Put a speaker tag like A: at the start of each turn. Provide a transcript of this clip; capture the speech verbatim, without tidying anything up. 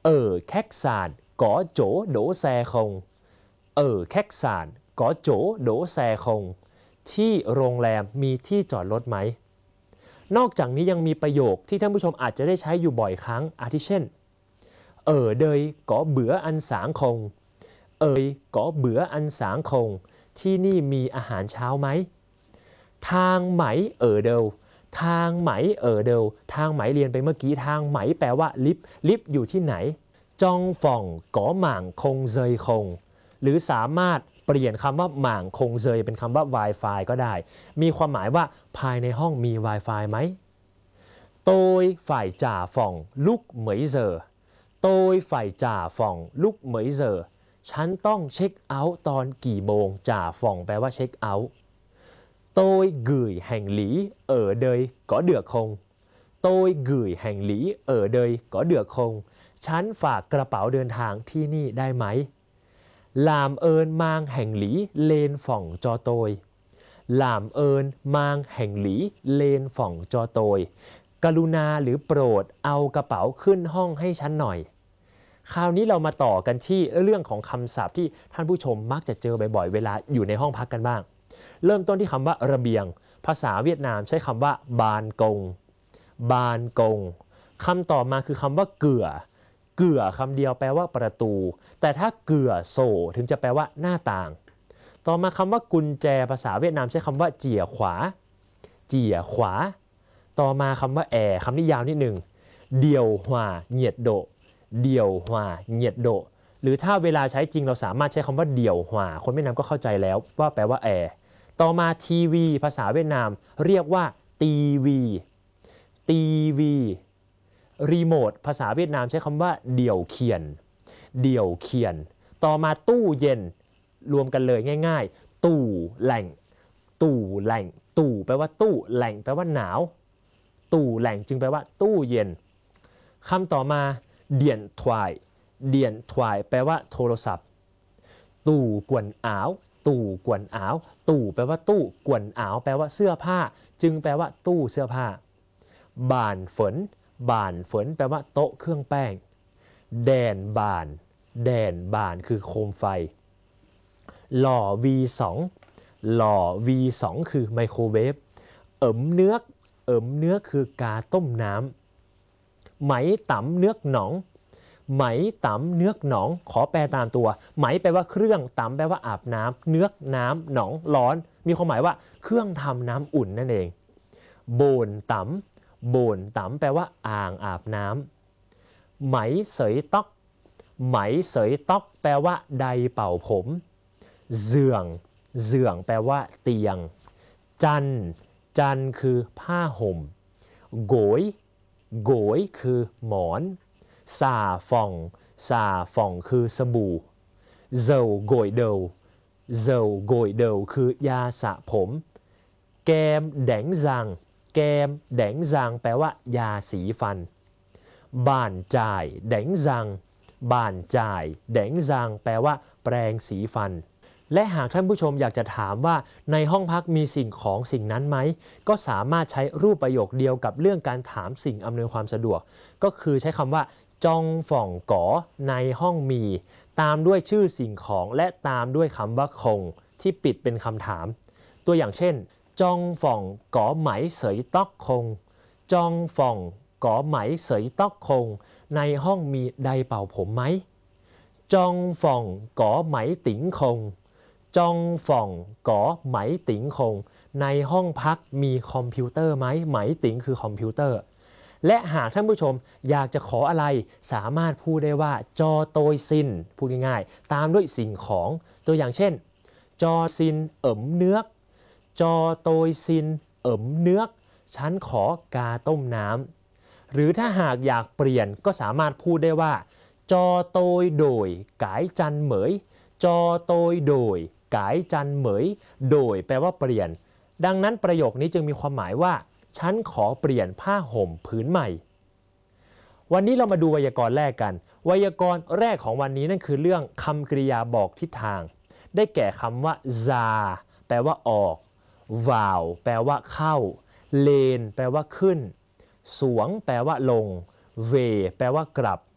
A: ở khách sạn có chỗ đỗ xe không ở khách sạn có chỗ đỗ xe khôngที่โรงแรมมีที่จอดรถไหมนอกจากนี้ยังมีประโยคที่ท่านผู้ชมอาจจะได้ใช้อยู่บ่อยครั้งอาทิเช่นở đây có bữa ăn sáng không ở đây có bữa ăn sáng khôngที่นี่มีอาหารเช้าไหมทางไหมเออเดวทางไหมเออเดวทางไหมเรียนไปเมื่อกี้ทางไหมแปลว่าลิฟต์ลิฟต์อยู่ที่ไหนจองฟ่องก๋อหม่างคงเซยคงหรือสามารถเปลี่ยนคำว่าหม่างคงเซยเป็นคำว่า Wi-Fi ก็ได้มีความหมายว่าภายในห้องมี Wi-Fi ไหมโตยฝ่ายจ่าฟ่องลุกเหมยเซอโตยฝ่ายจ่าฟ่องลุกเหมยเซอฉันต้องเช็คเอาท์ตอนกี่โมงจ่าฟ่องแปลว่าเช็คเอาท์tôi gửi hành lý ở đây có được không tôi gửi hành lý ở đây có được khôngฉันฝากกระเป๋าเดินทางที่นี่ได้ไหม làm ơn mang hành lý lên phòng cho tôi làm ơn mang hành lý lên phòng cho tôi กรุณาหรือโปรดเอากระเป๋าขึ้นห้องให้ฉันหน่อยคราวนี้เรามาต่อกันที่เรื่องของคำศัพท์ที่ท่านผู้ชมมักจะเจอบ่อยๆเวลาอยู่ในห้องพักกันบ้างเริ่มต้นที่คำว่าระเบียงภาษาเวียดนามใช้คำว่าบานกงบานกงคำต่อมาคือคำว่าเกื่อเกื่อคำเดียวแปลว่าประตูแต่ถ้าเกื่อโซถึงจะแปลว่าหน้าต่างต่อมาคำว่ากุญแจภาษาเวียดนามใช้คำว่าเจี่ยขวาเจี่ยขวาต่อมาคำว่าแอร์คำนี้ยาวนิดหนึ่งเดี่ยวหวาเหยียดโดเดี่ยวหวาเหยียดโดหรือถ้าเวลาใช้จริงเราสามารถใช้คำว่าเดี่ยวหวาคนเวียดนามก็เข้าใจแล้วว่าแปลว่าแอร์ต่อมาทีวีภาษาเวียดนามเรียกว่าตีวีตีวีรีโมทภาษาเวียดนามใช้คำว่าเดี่ยวเขียนเดี่ยวเขียนต่อมาตู้เย็นรวมกันเลยง่ายๆตู้แหล่งตู้แหล่งตู้แปลว่าตู้แหล่งแปลว่าหนาวตู้แหล่งจึงแปลว่าตู้เย็นคำต่อมาเดี่ยนถวายเดี่ยนถวายแปลว่าโทรศัพท์ตู้กวนอ้าวตู้กวนอ้าวตู้แปลว่าตู้กวนอ้าวแปลว่าเสื้อผ้าจึงแปลว่าตู้เสื้อผ้าบ่านฝนบ่านฝนแปลว่าโต๊ะเครื่องแป้งแดนบ่านแดนบ่านคือโคมไฟหล่อ วี สอง หล่อ วี สอง คือไมโครเวฟเอิ๋มเนื้อเอิ๋มเนื้อคือกาต้มน้ำไหมต๋ำเนื้อหนองไหมต๋ำเนื้อหนองขอแปลตามตัวไหมแปลว่าเครื่องต๋ำแปลว่าอาบน้ำเนื้อน้ำหนองร้อนมีความหมายว่าเครื่องทำน้ำอุ่นนั่นเองโบนต๋ำโบนต๋ำแปลว่าอ่างอาบน้ำไหมเสยต๊อกไหมเสยต๊อกแปลว่าไดเป่าผมเสื่องเสื่องแปลว่าเตียงจันจันคือผ้าห่มโกยโกยคือหมอนซาฟองซาฟองคือสบู่เซลโกยเดลเซลโกยเดลคือยาสระผมแกมแดงซังแกมแดงซังแปลว่ายาสีฟันบ้านจ่ายแดงซังบ้านจ่ายแดงซังแปลว่าแปรงสีฟันและหากท่านผู้ชมอยากจะถามว่าในห้องพักมีสิ่งของสิ่งนั้นไหมก็สามารถใช้รูปประโยคเดียวกับเรื่องการถามสิ่งอำนวยความสะดวกก็คือใช้คำว่าจองฝ่องก๋อในห้องมีตามด้วยชื่อสิ่งของและตามด้วยคำว่าคงที่ปิดเป็นคำถามตัวอย่างเช่นจองฝ่องก๋อไหมเสยต๊อกคงจองฝ่องก๋อไหมเสยต๊อกคงในห้องมีไดเป่าผมไหมจองฝ่องก๋อไหมติ๋งคงจองฝ่องก๋อไหมติ๋งคงในห้องพักมีคอมพิวเตอร์ไหมไหมติ๋งคือคอมพิวเตอร์และหากท่านผู้ชมอยากจะขออะไรสามารถพูดได้ว่าจอโตยซินพูดง่ายๆตามด้วยสิ่งของตัวอย่างเช่นจอซินเอิ๋มเนื้อจอโตยซินเอิ๋มเนื้อฉันขอกาต้มน้ำหรือถ้าหากอยากเปลี่ยนก็สามารถพูดได้ว่าจอโตยโดยกายจันเหมยจอโตยโดยกายจันเหมยโดยแปลว่าเปลี่ยนดังนั้นประโยคนี้จึงมีความหมายว่าฉันขอเปลี่ยนผ้าห่มผืนใหม่วันนี้เรามาดูไวยากรณ์แรกกันไวยากรณ์แรกของวันนี้นั่นคือเรื่องคำกริยาบอกทิศทางได้แก่คำว่าซาแปลว่าออกวาวแปลว่าเข้าเลนแปลว่าขึ้นสวงแปลว่าลงเวแปลว่ากลับ